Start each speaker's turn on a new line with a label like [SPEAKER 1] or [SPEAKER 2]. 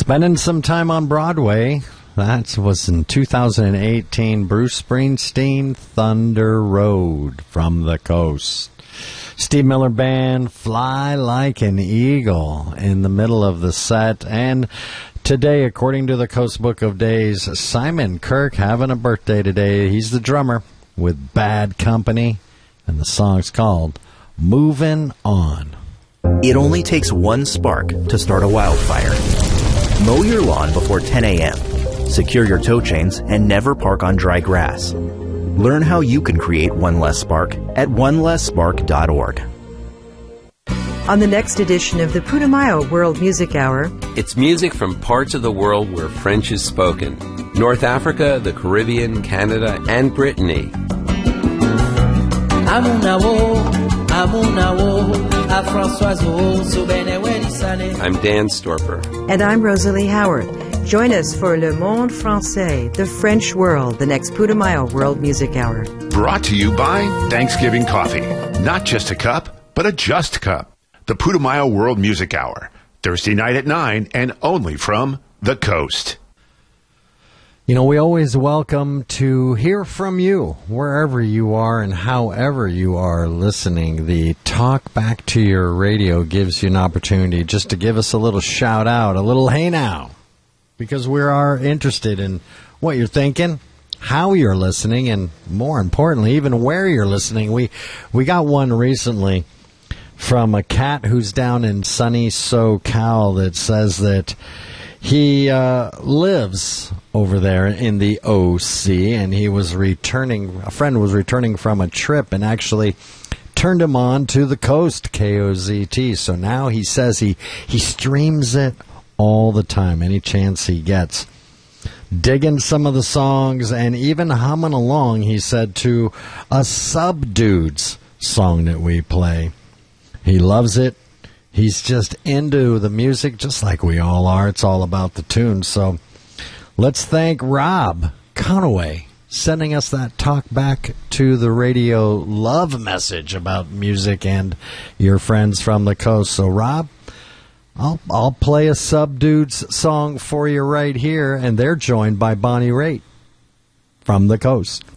[SPEAKER 1] Spending some time on Broadway. That was in 2018. Bruce Springsteen, Thunder Road, From the Coast. Steve Miller Band, Fly Like an Eagle in the middle of the set. And today, according to the Coast Book of Days, Simon Kirke having a birthday today. He's the drummer with Bad Company, and the song's called Movin' On.
[SPEAKER 2] It only takes one spark to start a wildfire. Mow your lawn before 10 a.m. Secure your tow chains and never park on dry grass. Learn how you can create one less spark at onelessspark.org.
[SPEAKER 3] On the next edition of the Putumayo World Music Hour,
[SPEAKER 4] it's music from parts of the world where French is spoken. North Africa, the Caribbean, Canada, and Brittany. I'm Dan Storper.
[SPEAKER 3] And I'm Rosalie Howard. Join us for Le Monde Français, the French world, the next Putumayo World Music Hour.
[SPEAKER 5] Brought to you by Thanksgiving Coffee. Not just a cup, but a just cup. The Putumayo World Music Hour. Thursday night at 9 and only from the coast.
[SPEAKER 1] You know, we always welcome to hear from you, wherever you are and however you are listening. The Talk Back to Your Radio gives you an opportunity just to give us a little shout out, a little hey now, because we are interested in what you're thinking, how you're listening, and more importantly, even where you're listening. We got one recently from a cat who's down in sunny SoCal that says that he lives over there in the OC, and he was returning, a friend was returning from a trip and actually turned him on to the Coast, KOZT. So now he says he streams it all the time, any chance he gets. Digging some of the songs and even humming along, he said, to a Subdudes song that we play. He loves it. He's just into the music, just like we all are. It's all about the tune. So let's thank Rob Conaway sending us that talk back to the radio love message about music and your friends from the coast. So, Rob, I'll play a Subdudes song for you right here, and they're joined by Bonnie Raitt from the coast.